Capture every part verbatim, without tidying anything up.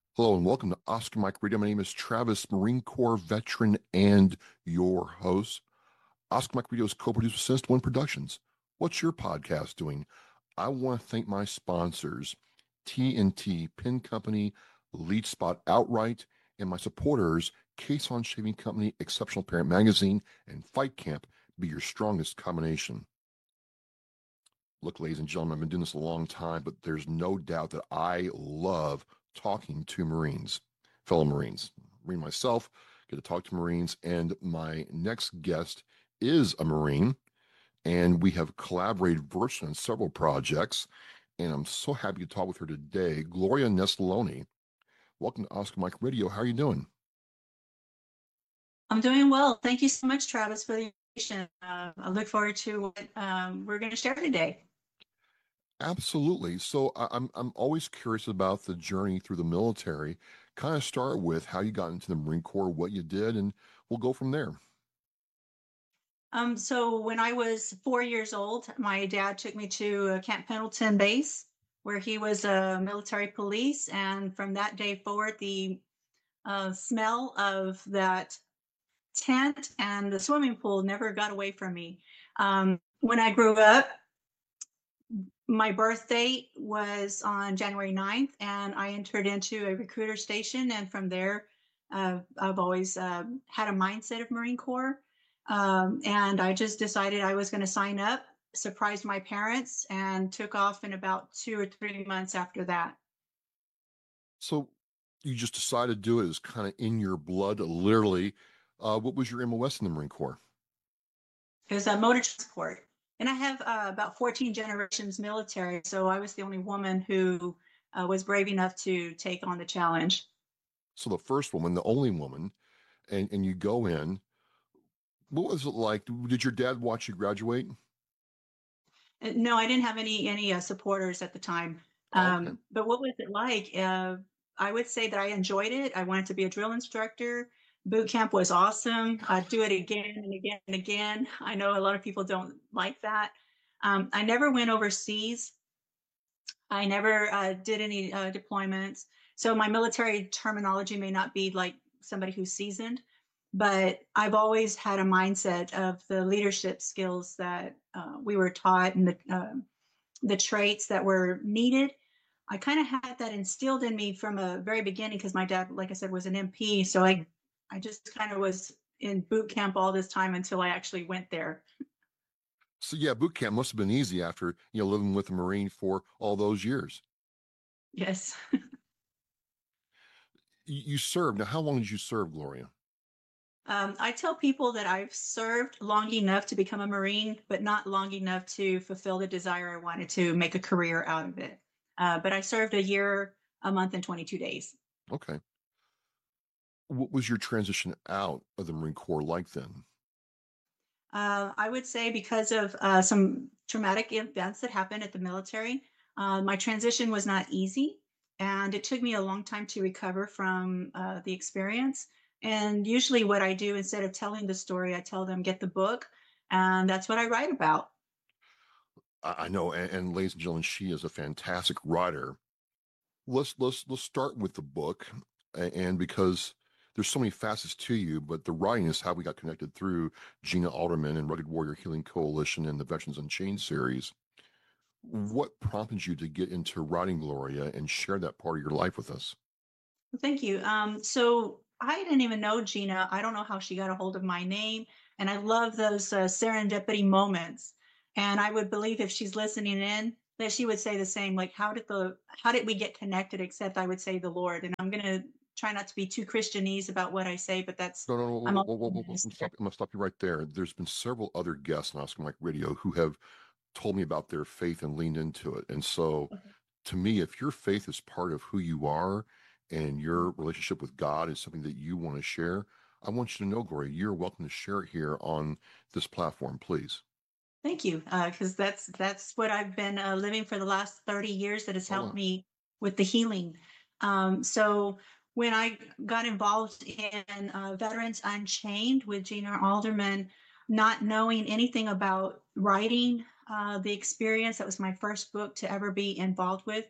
Hello and welcome to Oscar Mike Radio. My name is Travis, Marine Corps veteran and your host. Oscar Mike Radio is co-produced with Sinister One Productions. What's your podcast doing? I want to thank my sponsors, T N T Pin Company, Lead Spot Outright, and my supporters, Case On Shaving Company, Exceptional Parent Magazine, and Fight Camp. Be your strongest combination. Look, ladies and gentlemen, I've been doing this a long time, but there's no doubt that I love talking to Marines, fellow Marines. Marine myself, get to talk to Marines, and my next guest is a Marine, and we have collaborated virtually on several projects, and I'm so happy to talk with her today, Gloria Nesloni. Welcome to Oscar Mike Radio. How are you doing? I'm doing well. Thank you so much, Travis, for the invitation. Uh, I look forward to what um, we're going to share today. Absolutely. So I, I'm I'm always curious about the journey through the military. Kind of start with how you got into the Marine Corps, what you did, and we'll go from there. Um, so when I was four years old, my dad took me to uh, Camp Pendleton base, where he was a military police, and from that day forward, the uh, smell of that tent and the swimming pool never got away from me. Um, when I grew up, my birthday was on January ninth, and I entered into a recruiter station. And from there, uh, I've always uh, had a mindset of Marine Corps. Um, and I just decided I was going to sign up, surprised my parents, and took off in about two or three months after that. So you just decided to do it. It was kind of in your blood, literally. Uh, what was your M O S in the Marine Corps? It was a motor transport. And I have uh, about fourteen generations military. So I was the only woman who uh, was brave enough to take on the challenge. So the first woman, the only woman, and and you go in. What was it like? Did your dad watch you graduate? Uh, No, I didn't have any any uh, supporters at the time. Okay. Um, but what was it like? Uh, I would say that I enjoyed it. I wanted to be a drill instructor. Boot camp was awesome. I'd do it again and again and again. I know a lot of people don't like that. Um, I never went overseas. I never uh, did any uh, deployments. So my military terminology may not be like somebody who's seasoned, but I've always had a mindset of the leadership skills that uh, we were taught and the uh, the traits that were needed. I kind of had that instilled in me from a very beginning because my dad, like I said, was an M P. So I I just kind of was in boot camp all this time until I actually went there. So yeah, boot camp must have been easy after, you know, living with a Marine for all those years. Yes. You, you served. Now, how long did you serve, Gloria? Um, I tell people that I've served long enough to become a Marine, but not long enough to fulfill the desire I wanted to make a career out of it. Uh, but I served a year, a month, and twenty-two days. Okay. What was your transition out of the Marine Corps like then? Uh, I would say because of uh, some traumatic events that happened at the military, uh, my transition was not easy. And it took me a long time to recover from uh, the experience. And usually, what I do instead of telling the story, I tell them, get the book. And that's what I write about. I, I know, and, and ladies and gentlemen, she is a fantastic writer. Let's let's let's start with the book, and because there's so many facets to you, but the writing is how we got connected through Gina Alderman and Rugged Warrior Healing Coalition and the Veterans Unchained series. What prompted you to get into writing, Gloria, and share that part of your life with us? Thank you. Um, so I didn't even know Gina. I don't know how she got a hold of my name. And I love those uh, serendipity moments. And I would believe if she's listening in, that she would say the same, like, how did the how did we get connected? Except I would say the Lord. And I'm gonna try not to be too Christianese about what I say, but that's No, no, no. I'm Whoa, also whoa, a whoa, whoa, I'm, minister. stop, I'm gonna stop you right there. There's been several other guests on Oscar Mike Radio who have told me about their faith and leaned into it. And so, to me, if your faith is part of who you are and your relationship with God is something that you want to share, I want you to know, Gloria, you're welcome to share it here on this platform, please. Thank you, because that's that's what I've been uh, living for the last thirty years that has Oh, helped wow. me with the healing. Um, so when I got involved in uh, Veterans Unchained with Gina Alderman, not knowing anything about writing uh, the experience, that was my first book to ever be involved with.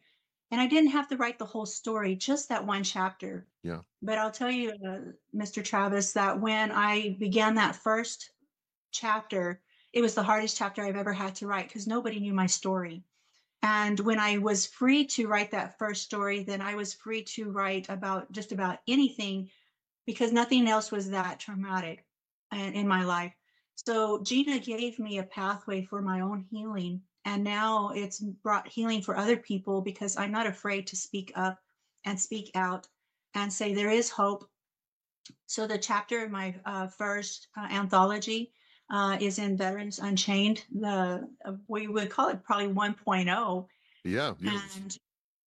And I didn't have to write the whole story, just that one chapter. Yeah. But I'll tell you, uh, mister Travis, that when I began that first chapter, it was the hardest chapter I've ever had to write because nobody knew my story. And when I was free to write that first story, then I was free to write about just about anything because nothing else was that traumatic in, in my life. So Gina gave me a pathway for my own healing. And now it's brought healing for other people because I'm not afraid to speak up and speak out and say there is hope. So the chapter in my uh, first uh, anthology uh, is in Veterans Unchained. The uh, we would call it probably 1.0. Yeah. Yes. And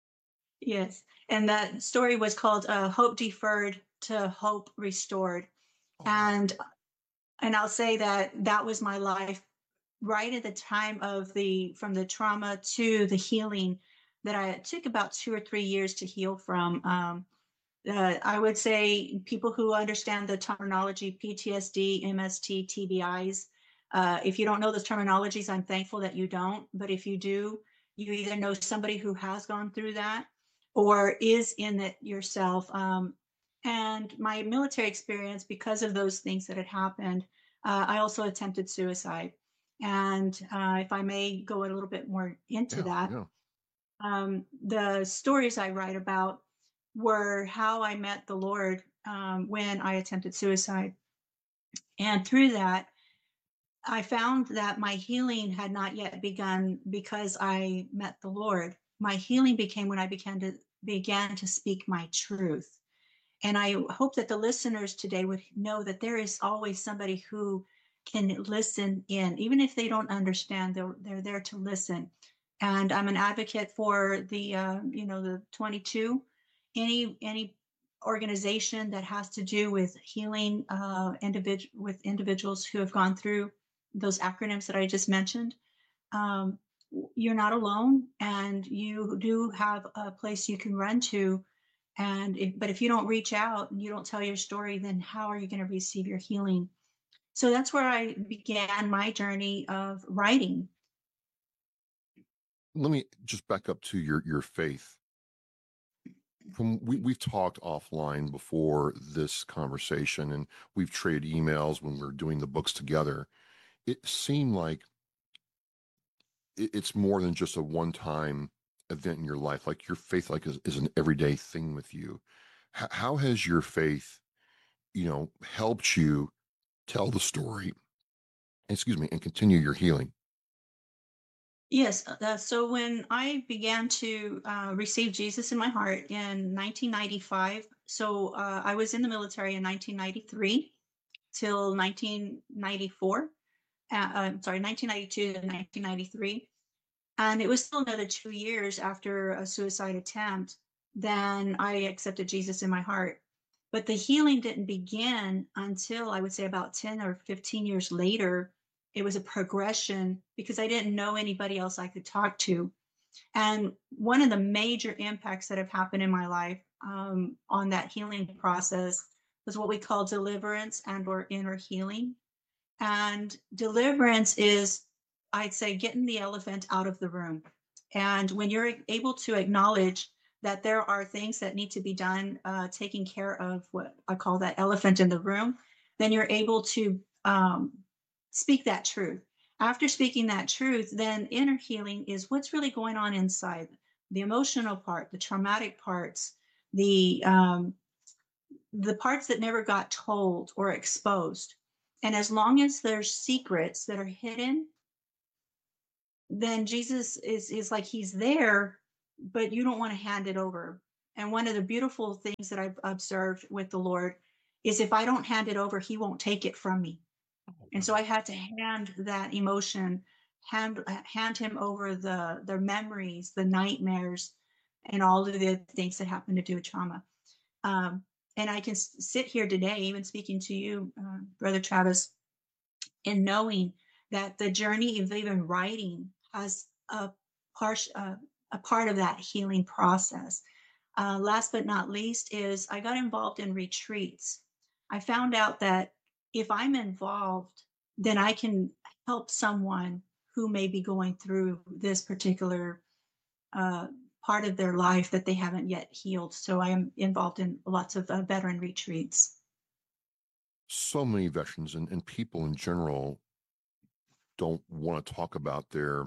yes, and that story was called uh, Hope Deferred to Hope Restored. Oh, wow. And and I'll say that that was my life right at the time of the from the trauma to the healing that I it took about two or three years to heal from. Um, uh, I would say people who understand the terminology P T S D, M S T, T B Is. Uh, if you don't know those terminologies, I'm thankful that you don't. But if you do, you either know somebody who has gone through that or is in it yourself. Um, and my military experience, because of those things that had happened, uh, I also attempted suicide. And uh, if I may go a little bit more into Yeah. that, Yeah. um, the stories I write about were how I met the Lord um, when I attempted suicide. And through that, I found that my healing had not yet begun because I met the Lord. My healing became when I began to began to speak my truth. And I hope that the listeners today would know that there is always somebody who can listen in, even if they don't understand, they're, they're there to listen. And I'm an advocate for the, uh, you know, the twenty-two, any, any organization that has to do with healing uh, individ- with individuals who have gone through those acronyms that I just mentioned. Um, you're not alone, and you do have a place you can run to. And if, but if you don't reach out and you don't tell your story, then how are you going to receive your healing? So that's where I began my journey of writing. Let me just back up to your your faith. From we we've talked offline before this conversation, and we've traded emails when we we're doing the books together. It seemed like it, it's more than just a one time event in your life. Like your faith, like is, is an everyday thing with you. H- how has your faith, you know, helped you tell the story? Excuse me, and continue your healing. Yes. Uh, so when I began to uh, receive Jesus in my heart in nineteen ninety-five, so uh, I was in the military in nineteen ninety-three till nineteen ninety-four. Uh, I'm sorry, nineteen ninety-two to nineteen ninety-three. And it was still another two years after a suicide attempt, then I accepted Jesus in my heart. But the healing didn't begin until I would say about ten or fifteen years later. It was a progression because I didn't know anybody else I could talk to. And one of the major impacts that have happened in my life um, on that healing process was what we call deliverance and or inner healing. And deliverance is, I'd say, getting the elephant out of the room. And when you're able to acknowledge that there are things that need to be done, uh, taking care of what I call that elephant in the room, then you're able to um, speak that truth. After speaking that truth, then inner healing is what's really going on inside the emotional part, the traumatic parts, the um, the parts that never got told or exposed. And as long as there's secrets that are hidden, then Jesus is is like he's there, but you don't want to hand it over. And one of the beautiful things that I've observed with the Lord is if I don't hand it over, he won't take it from me. And so I had to hand that emotion, hand hand him over the the memories, the nightmares, and all of the things that happen to do with trauma. Um, and I can sit here today, even speaking to you, uh, Brother Travis, and knowing that the journey of even writing has a part, uh, a part of that healing process. Uh, last but not least is I got involved in retreats. I found out that if I'm involved, then I can help someone who may be going through this particular uh, part of their life that they haven't yet healed. So I am involved in lots of uh, veteran retreats. So many veterans and, and people in general don't want to talk about their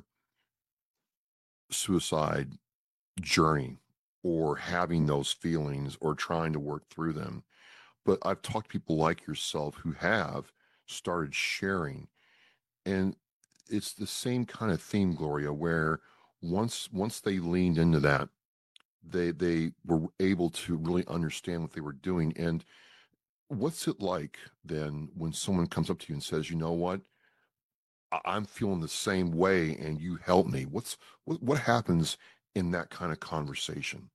suicide journey or having those feelings or trying to work through them. But I've talked to people like yourself who have started sharing, and it's the same kind of theme, Gloria, where once once they leaned into that, they they were able to really understand what they were doing. And what's it like then when someone comes up to you and says, you know what, I- I'm feeling the same way and you help me? What's what, what happens in that kind of conversation?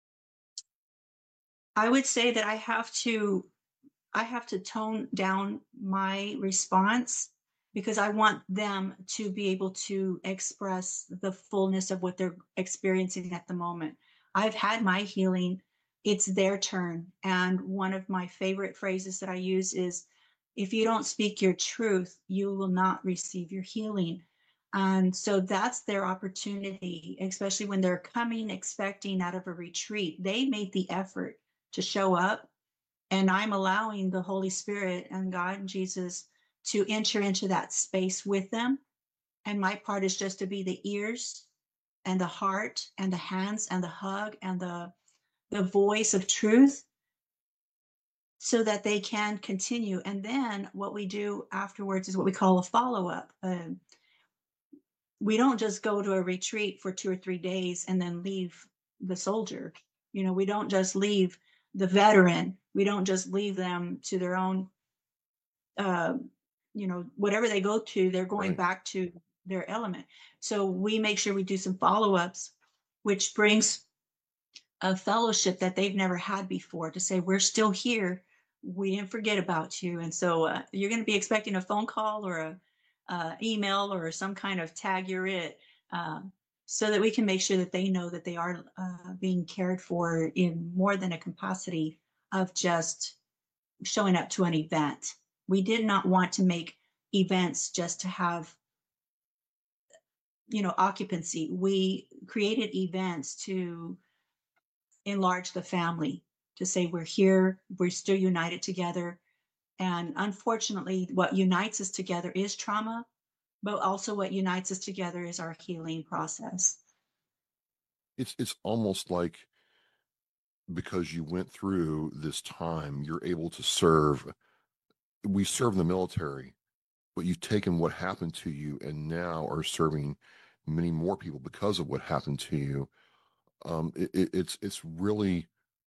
I would say that I have to I have to tone down my response because I want them to be able to express the fullness of what they're experiencing at the moment. I've had my healing, it's their turn. And one of my favorite phrases that I use is, if you don't speak your truth, you will not receive your healing. And so that's their opportunity, especially when they're coming expecting out of a retreat. They made the effort to show up, and I'm allowing the Holy Spirit and God and Jesus to enter into that space with them. And my part is just to be the ears and the heart and the hands and the hug and the the voice of truth so that they can continue. And then what we do afterwards is what we call a follow-up. Uh, we don't just go to a retreat for two or three days and then leave the soldier. You know, we don't just leave the veteran. We don't just leave them to their own, uh, you know, whatever they go to, they're going Right. back to their element. So we make sure we do some follow-ups, which brings a fellowship that they've never had before, to say, we're still here. We didn't forget about you. And so uh, you're going to be expecting a phone call or a uh, email or some kind of tag you're it, uh, so that we can make sure that they know that they are uh, being cared for in more than a capacity of just showing up to an event. We did not want to make events just to have, you know, occupancy. We created events to enlarge the family, to say we're here, we're still united together. And unfortunately, what unites us together is trauma, but also what unites us together is our healing process. It's it's almost like because you went through this time, you're able to serve. We serve in the military, but you've taken what happened to you and now are serving many more people because of what happened to you. Um, it, it, it's it's really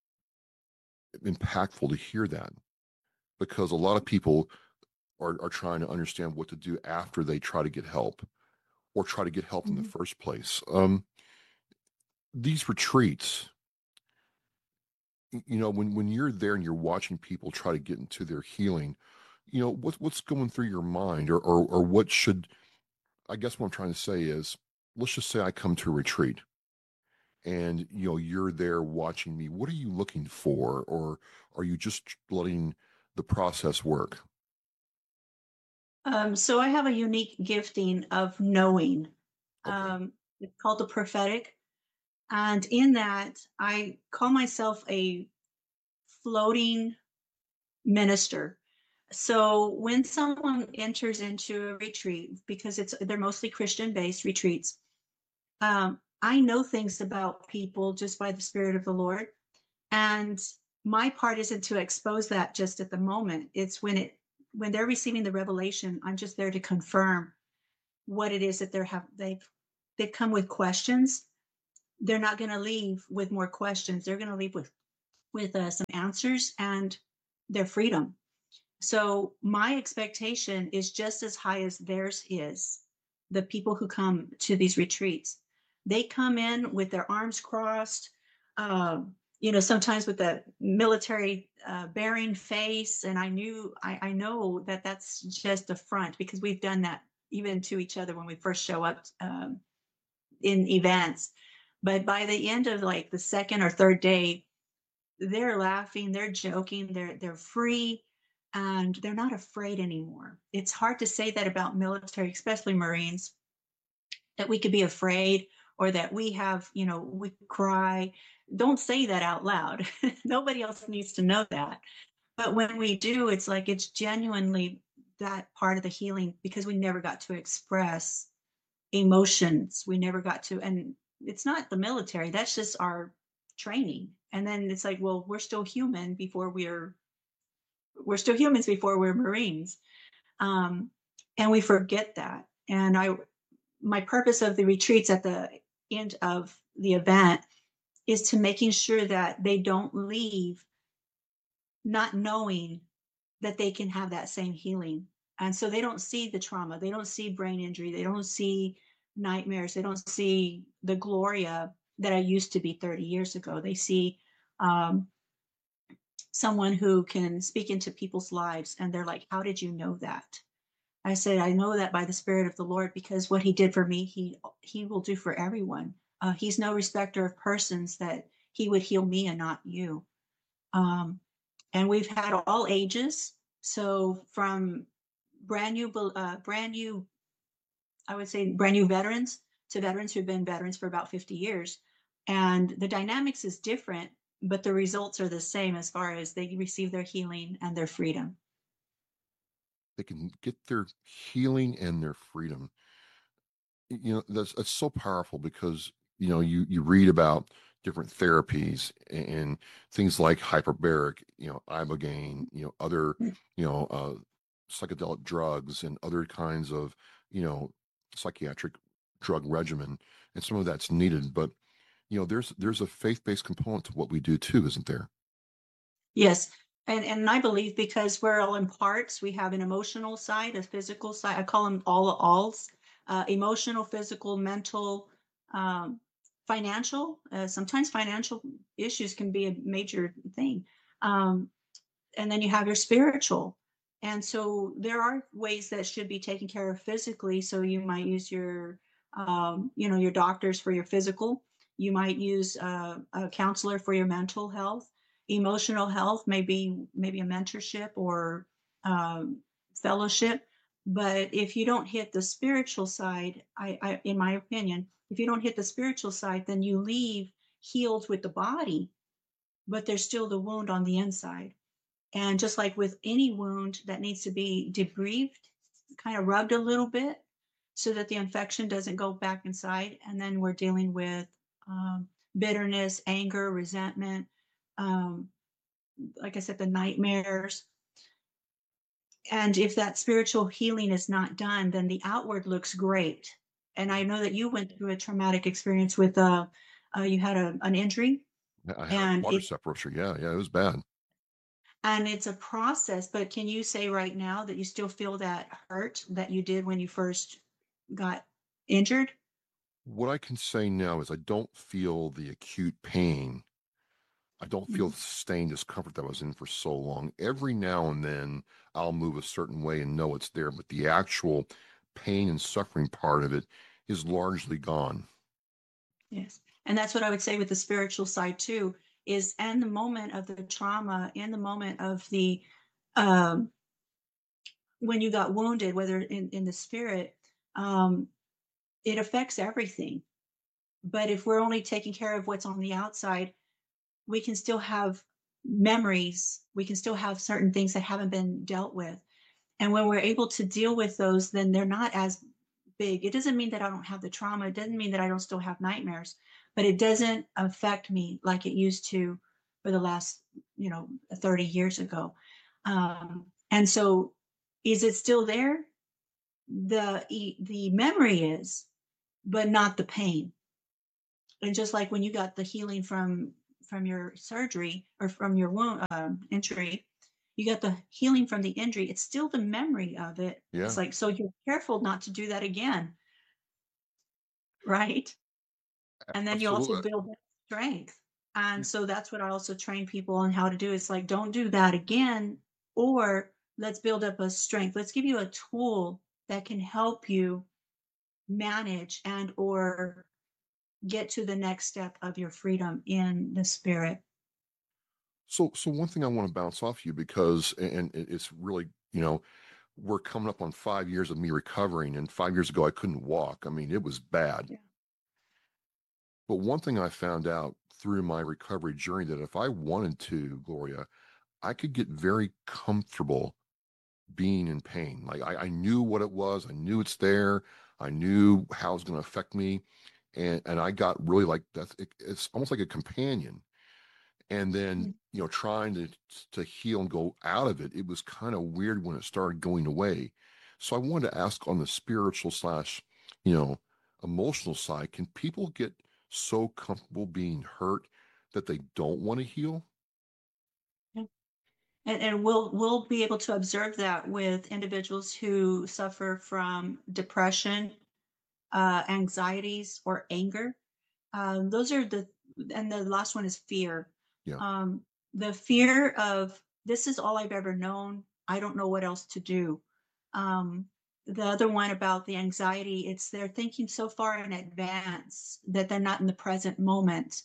impactful to hear that because a lot of people are, are trying to understand what to do after they try to get help or try to get help in the Mhm. first place. Um, these retreats, you know, when when you're there and you're watching people try to get into their healing, you know, what what's going through your mind, or or or what should, I guess what I'm trying to say is, let's just say I come to a retreat and you know you're there watching me. What are you looking for, or are you just letting the process work? Um, so I have a unique gifting of knowing. Okay. Um, it's called the prophetic. And in that, I call myself a floating minister. So when someone enters into a retreat, because it's they're mostly Christian based retreats, um, I know things about people just by the Spirit of the Lord. And my part isn't to expose that just at the moment. It's when it when they're receiving the revelation, I'm just there to confirm what it is that they're have they've they come with questions. They're not going to leave with more questions. They're going to leave with with uh, some answers and their freedom. So my expectation is just as high as theirs is. The people who come to these retreats, they come in with their arms crossed, um, you know, sometimes with a military uh, bearing face. And I knew, I, I know that that's just a front, because we've done that even to each other when we first show up um, in events. But by the end of like the second or third day, they're laughing, they're joking, they're they're free, and they're not afraid anymore. It's hard to say that about military, especially Marines, that we could be afraid or that we have, you know, we cry. Don't say that out loud. Nobody else needs to know that. But when we do, it's like it's genuinely that part of the healing because we never got to express emotions. We never got to, and it's not the military, that's just our training. And then it's like, well, we're still human before we're we're still humans before we're Marines. Um, and we forget that. And I my purpose of the retreats at the end of the event is to making sure that they don't leave not knowing that they can have that same healing. And so they don't see the trauma, they don't see brain injury, they don't see nightmares, they don't see the Gloria that I used to be thirty years ago. They see um, someone who can speak into people's lives and they're like, how did you know that? I said, I know that by the Spirit of the Lord because what he did for me, he he will do for everyone. Uh, he's no respecter of persons that he would heal me and not you. Um, and we've had all ages. So from brand new, uh, brand new, I would say brand new veterans to veterans who've been veterans for about fifty years. And the dynamics is different, but the results are the same as far as they receive their healing and their freedom. They can get their healing and their freedom. You know, that's that's so powerful because you know you you read about different therapies and things like hyperbaric, you know, ibogaine, you know, other, you know, uh, psychedelic drugs and other kinds of, you know, psychiatric drug regimen, and some of that's needed. But you know, there's there's a faith-based component to what we do too, isn't there? Yes. And and I believe because we're all in parts, we have an emotional side, a physical side. I call them all alls, uh, emotional, physical, mental, um, financial. Uh, sometimes financial issues can be a major thing. Um, and then you have your spiritual. And so there are ways that should be taken care of physically. So you might use your, um, you know, your doctors for your physical. You might use uh, a counselor for your mental health. Emotional health, maybe maybe a mentorship or um, fellowship. But if you don't hit the spiritual side, I, I, in my opinion, if you don't hit the spiritual side, then you leave healed with the body, but there's still the wound on the inside. And just like with any wound that needs to be debriefed, kind of rubbed a little bit so that the infection doesn't go back inside. And then we're dealing with um, bitterness, anger, resentment, um, like I said, the nightmares. And if that spiritual healing is not done, then the outward looks great. And I know that you went through a traumatic experience with uh, uh you had a, an injury, I had a and it quadricep rupture. Yeah, yeah, it was bad. and it's a process, but can you say right now that you still feel that hurt that you did when you first got injured? What I can say now is I don't feel the acute pain. I don't feel Mhm. the sustained discomfort that I was in for so long. Every now and then I'll move a certain way and know it's there, but the actual pain and suffering part of it is largely gone. Yes. And that's what I would say with the spiritual side too, is in the moment of the trauma, in the moment of the um when you got wounded, whether in, in the spirit, um, it affects everything. But if we're only taking care of what's on the outside, we can still have memories, we can still have certain things that haven't been dealt with. And when we're able to deal with those, then they're not as big. It doesn't mean that I don't have the trauma. It doesn't mean that I don't still have nightmares, but it doesn't affect me like it used to for the last, you know, thirty years ago. Um, and so is it still there? The, the memory is, but not the pain. And just like when you got the healing from, from your surgery or from your wound um, injury, you got the healing from the injury, it's still the memory of it. Yeah, It's like, so you're careful not to do that again, right? And then you also absolutely. build that strength. And so that's what I also train people on how to do. It's like, don't do that again, or let's build up a strength. Let's give you a tool that can help you manage and or get to the next step of your freedom in the spirit. So, so one thing I want to bounce off you because, and it's really, you know, we're coming up on five years of me recovering, and five years ago I couldn't walk. I mean, it was bad. Yeah. But one thing I found out through my recovery journey that if I wanted to, Gloria, I could get very comfortable being in pain. Like I, I knew what it was, I knew it's there, I knew how it was going to affect me, and and I got really like that's it, it's almost like a companion. And then Mm. you know, trying to to heal and go out of it, it was kind of weird when it started going away. So I wanted to ask on the spiritual slash, you know, emotional side, can people get so comfortable being hurt that they don't want to heal? Yeah. And, and we'll we'll be able to observe that with individuals who suffer from depression, uh, anxieties, or anger. Um, those are the, and the last one is fear. Yeah, Um, the fear of this is all I've ever known. I don't know what else to do. Um, the other one about the anxiety, it's they're thinking so far in advance that they're not in the present moment.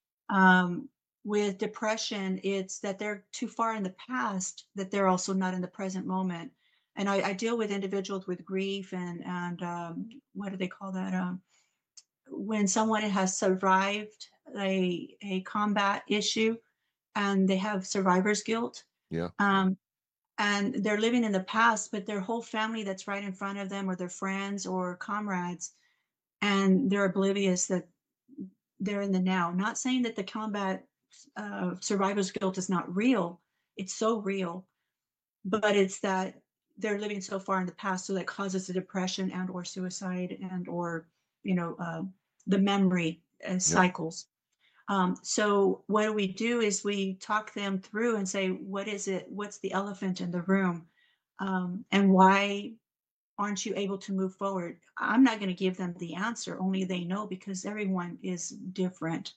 Um, with depression, it's that they're too far in the past that they're also not in the present moment. And I, I deal with individuals with grief and and um, what do they call that? Um, when someone has survived a a combat issue and they have survivor's guilt, yeah, um, and they're living in the past, but their whole family that's right in front of them, or their friends or comrades, and they're oblivious that they're in the now. Not saying that the combat uh, survivor's guilt is not real; it's so real, but it's that they're living so far in the past, so that causes the depression and or suicide and or you know uh, the memory uh, yep, cycles. Um, so what do we do is we talk them through and say, what is it? What's the elephant in the room? Um, and why aren't you able to move forward? I'm not going to give them the answer, only they know, because everyone is different.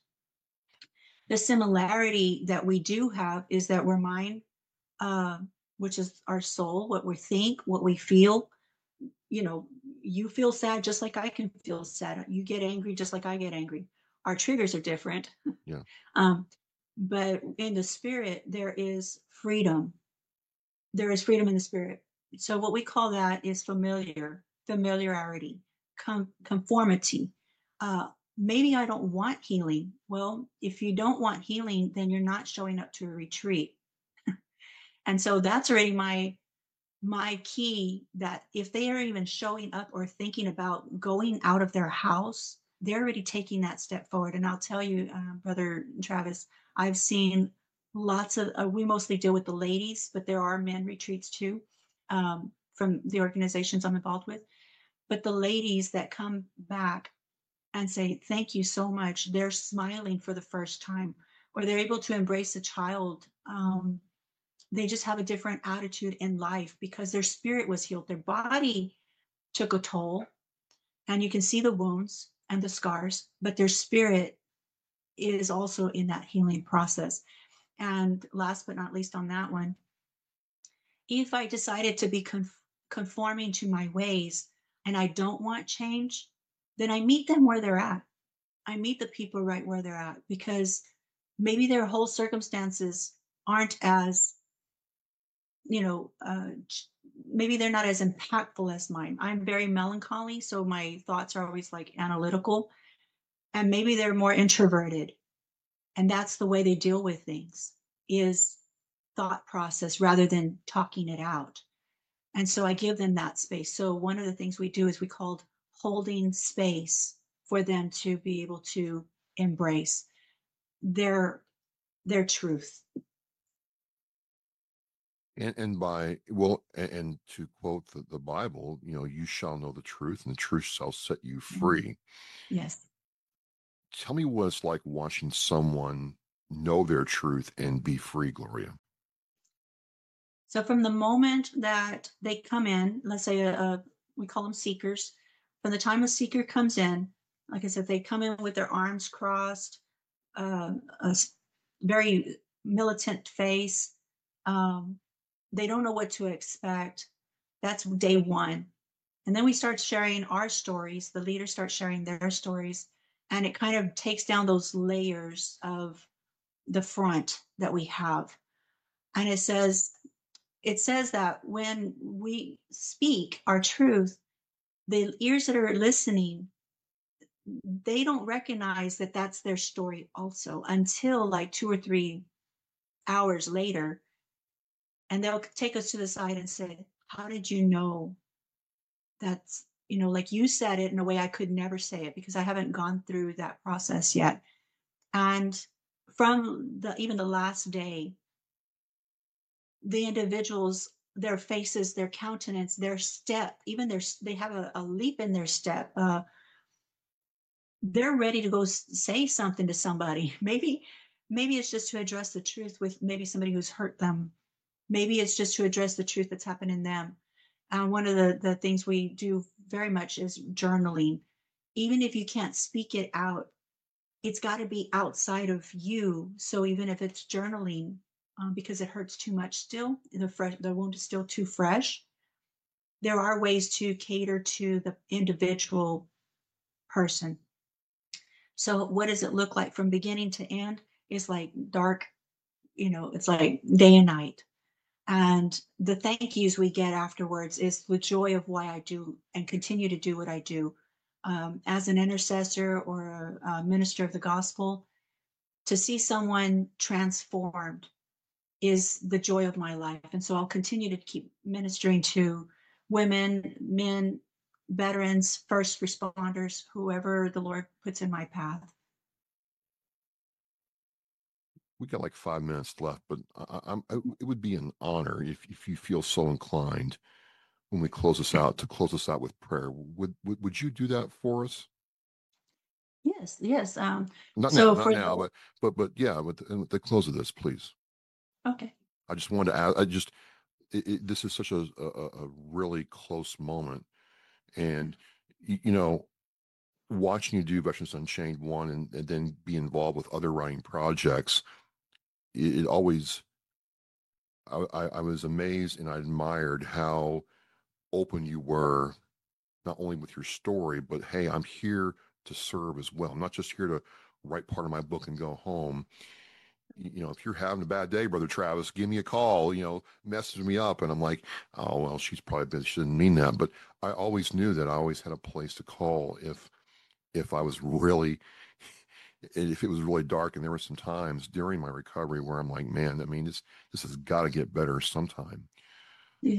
The similarity that we do have is that we're mind, uh, which is our soul, what we think, what we feel. You know, you feel sad just like I can feel sad. You get angry just like I get angry. Our triggers are different. yeah, Um, but in the spirit, there is freedom. There is freedom in the spirit. So what we call that is familiar, familiarity, com- conformity. Uh, maybe I don't want healing. Well, if you don't want healing, then you're not showing up to a retreat. And so that's already my my key, that if they are even showing up or thinking about going out of their house, they're already taking that step forward. And I'll tell you, uh, Brother Travis, I've seen lots of, uh, we mostly deal with the ladies, but there are men retreats too, um, from the organizations I'm involved with. But the ladies that come back and say, thank you so much, they're smiling for the first time, or they're able to embrace a child. Um, they just have a different attitude in life because their spirit was healed. Their body took a toll, and you can see the wounds and the scars, but their spirit is also in that healing process. And last but not least on that one, if I decided to be conf- conforming to my ways and I don't want change, then I meet them where they're at. I meet the people right where they're at, because maybe their whole circumstances aren't as, you know, uh, maybe they're not as impactful as mine. I'm very melancholy, so my thoughts are always like analytical, and maybe they're more introverted, and that's the way they deal with things, is thought process rather than talking it out. And so I give them that space. So one of the things we do is we called holding space for them to be able to embrace their their truth. and and by well, and, and to quote the, the Bible, you know, you shall know the truth, and the truth shall set you Mhm. free. Yes. Tell me what it's like watching someone know their truth and be free, Gloria. So from the moment that they come in, let's say a, a we call them seekers, from the time a seeker comes in, like I said, they come in with their arms crossed, uh, a s- very militant face. Um, they don't know what to expect. That's day one. And then we start sharing our stories. The leaders start sharing their stories, and it kind of takes down those layers of the front that we have. And it says, it says that when we speak our truth, the ears that are listening, they don't recognize that that's their story also until like two or three hours later. And they'll take us to the side and say, how did you know that's, you know, like you said it in a way I could never say it because I haven't gone through that process yet. And from the even the last day, the individuals, their faces, their countenance, their step, even their they have a, a leap in their step. Uh, they're ready to go say something to somebody. Maybe, maybe it's just to address the truth with maybe somebody who's hurt them. Maybe it's just to address the truth that's happened in them. And one of the, the things we do very much is journaling. Even if you can't speak it out, it's got to be outside of you. So even if it's journaling, um, because it hurts too much still, the fresh, the wound is still too fresh. There are ways to cater to the individual person. So what does it look like from beginning to end? It's like dark, you know, it's like day and night. And the thank yous we get afterwards is the joy of why I do and continue to do what I do. Um, as an intercessor or a, a minister of the gospel, to see someone transformed is the joy of my life. And so I'll continue to keep ministering to women, men, veterans, first responders, whoever the Lord puts in my path. We got like five minutes left, but I, I'm, I, it would be an honor if, if you feel so inclined when we close this out to close us out with prayer. Would, would, would you do that for us? Yes, yes. Um, Not now, so not for now, the, but, but, but yeah, with the, with the close of this, please. okay. I just wanted to add, I just, it, it, this is such a, a, a really close moment. And, you, you know, watching you do Veterans Unchained one and, and then be involved with other writing projects, it, it always, I, I, I was amazed and I admired how open you were, not only with your story, but hey, I'm here to serve as well. I'm not just here to write part of my book and go home. You know, if you're having a bad day, Brother Travis, give me a call, you know, message me up. And I'm like, oh, well, she's probably been, she didn't mean that. But I always knew that I always had a place to call if, if I was really, if it was really dark. And there were some times during my recovery where I'm like, man, I mean, this, this has got to get better sometime. Yeah.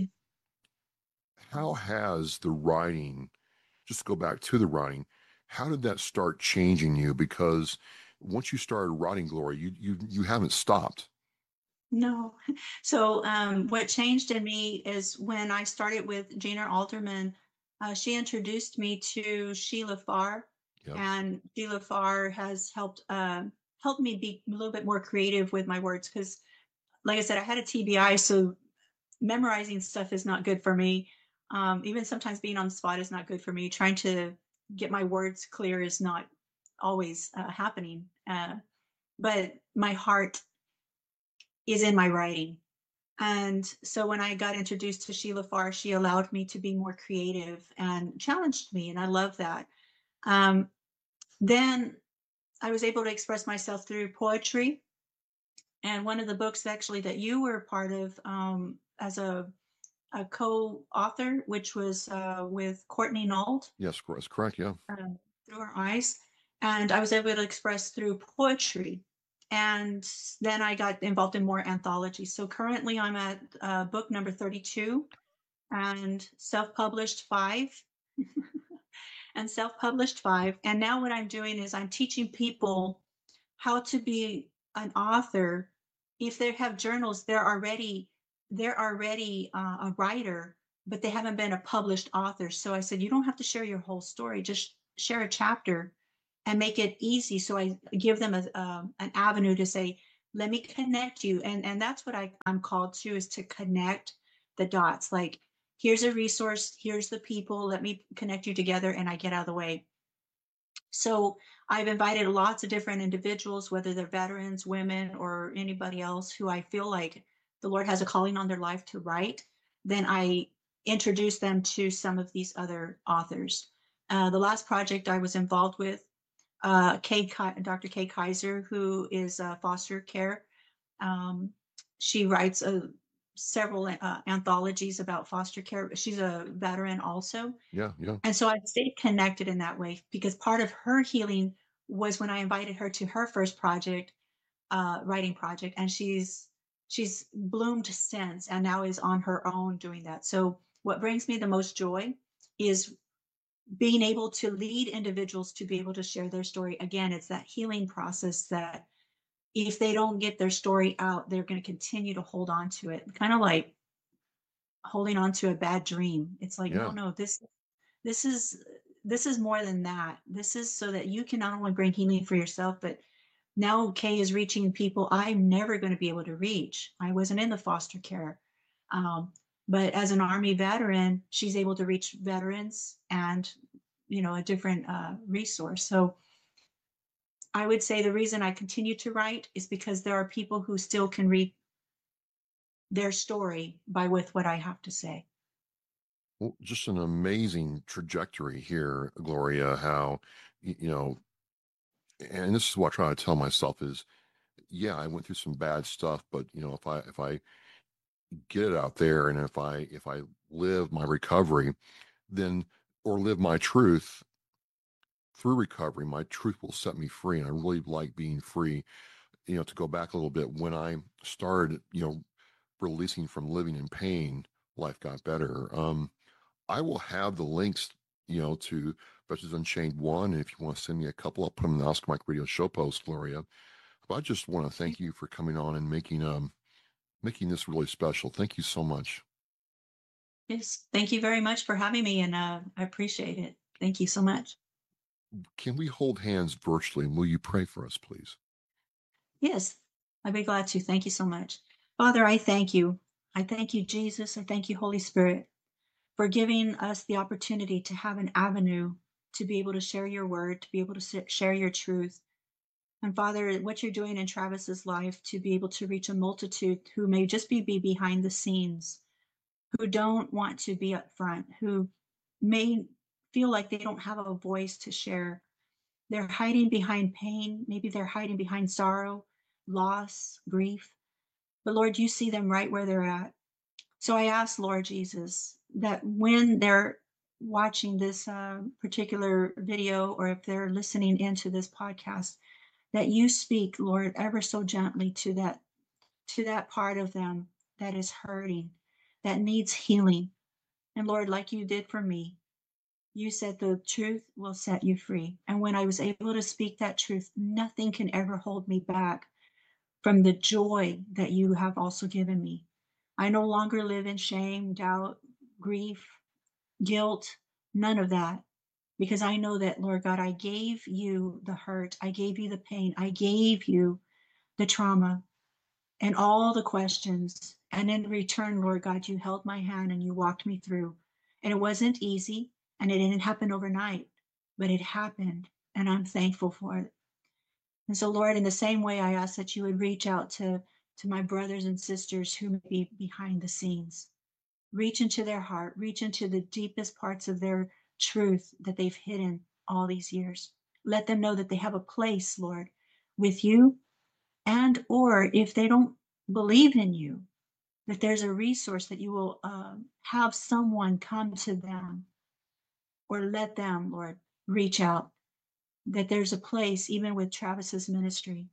How has the writing, just to go back to the writing, how did that start changing you? Because once you started writing Glory, you you you haven't stopped. No. So um, what changed in me is when I started with Gina Alderman, uh, she introduced me to Sheila Farr, Yep. and Sheila Farr has helped uh, helped me be a little bit more creative with my words because, like I said, I had a T B I, so memorizing stuff is not good for me. Um, even sometimes being on the spot is not good for me. Trying to get my words clear is not always uh, happening. Uh, but my heart is in my writing. And so when I got introduced to Sheila Farr, she allowed me to be more creative and challenged me. And I love that. Um, then I was able to express myself through poetry. And one of the books actually that you were part of um, as a, a co-author, which was uh, with Courtney Nauld, Yes, that's correct. Yeah. um, Through Our Eyes. And I was able to express through poetry. And then I got involved in more anthologies. So currently I'm at uh, book number thirty-two and self-published five and self-published five. And now what I'm doing is I'm teaching people how to be an author. If they have journals, they're already they're already uh, a writer, but they haven't been a published author. So I said, you don't have to share your whole story. Just share a chapter and make it easy. So I give them a, um, an avenue to say, let me connect you. And, and that's what I, I'm called to, is to connect the dots. Like, here's a resource, here's the people, let me connect you together, and I get out of the way. So I've invited lots of different individuals, whether they're veterans, women, or anybody else who I feel like the Lord has a calling on their life to write. Then I introduce them to some of these other authors. Uh, the last project I was involved with, uh, Kay, Doctor Kay Kaiser, who is uh, foster care. Um, she writes a several uh, anthologies about foster care. She's a veteran also. Yeah, yeah, And so I stayed connected in that way because part of her healing was when I invited her to her first project, uh, writing project, and she's she's bloomed since and now is on her own doing that. So what brings me the most joy is being able to lead individuals to be able to share their story. Again, it's that healing process that if they don't get their story out, they're going to continue to hold on to it. Kind of like holding on to a bad dream. It's like, no, yeah. no, this this is this is more than that. This is so that you can not only bring healing for yourself, but now Kay is reaching people I'm never going to be able to reach. I wasn't in the foster care. Um, but as an Army veteran, she's able to reach veterans and, you know, a different uh, resource. So I would say the reason I continue to write is because there are people who still can read their story by with what I have to say. Well, just an amazing trajectory here, Gloria. How y- you know, and this is what I try to tell myself is, yeah, I went through some bad stuff, but you know, if I if I get it out there, and if I if I live my recovery, then or live my truth through recovery, my truth will set me free. And I really like being free. You know, to go back a little bit, when I started, you know, releasing from living in pain, life got better. Um, I will have the links, you know, to Veterans Unchained one. And if you want to send me a couple, I'll put them in the Oscar Mike Radio show post, Gloria. But I just want to thank you for coming on and making um making this really special. Thank you so much. Yes, thank you very much for having me, and uh, I appreciate it. Thank you so much. Can we hold hands virtually? And will you pray for us, please? Yes, I'd be glad to. Thank you so much. Father, I thank you. I thank you, Jesus. I thank you, Holy Spirit, for giving us the opportunity to have an avenue to be able to share your word, to be able to share your truth. And Father, what you're doing in Travis's life to be able to reach a multitude who may just be, be behind the scenes, who don't want to be up front, who may feel like they don't have a voice to share. They're hiding behind pain. Maybe they're hiding behind sorrow, loss, grief. But Lord, you see them right where they're at. So I ask, Lord Jesus, that when they're watching this uh, particular video or if they're listening into this podcast, that you speak, Lord, ever so gently to that to that part of them that is hurting, that needs healing. And Lord, like you did for me, you said the truth will set you free. And when I was able to speak that truth, nothing can ever hold me back from the joy that you have also given me. I no longer live in shame, doubt, grief, guilt, none of that. Because I know that, Lord God, I gave you the hurt, I gave you the pain, I gave you the trauma and all the questions. And in return, Lord God, you held my hand and you walked me through. And it wasn't easy and it didn't happen overnight, but it happened. And I'm thankful for it. And so, Lord, in the same way, I ask that you would reach out to, to my brothers and sisters who may be behind the scenes. Reach into their heart, reach into the deepest parts of their truth that they've hidden all these years. Let them know that they have a place, Lord, with you, and or if they don't believe in you, that there's a resource that you will um, have someone come to them or let them, Lord, reach out, that there's a place, even with Travis's ministry,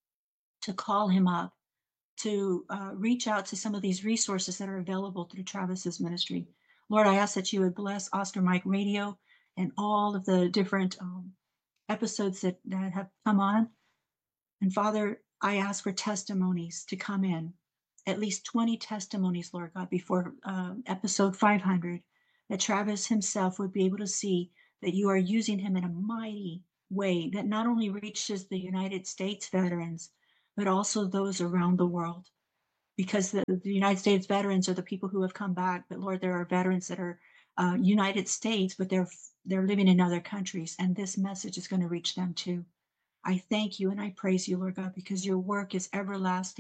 to call him up, to uh, reach out to some of these resources that are available through Travis's ministry. Lord, I ask that you would bless Oscar Mike Radio and all of the different um, episodes that, that have come on. And Father, I ask for testimonies to come in, at least twenty testimonies, Lord God, before uh, episode five hundred, that Travis himself would be able to see that you are using him in a mighty way that not only reaches the United States veterans, but also those around the world. Because the, the United States veterans are the people who have come back, but Lord, there are veterans that are uh, United States, but they're they're living in other countries, and this message is going to reach them too. I thank you and I praise you, Lord God, because your work is everlasting.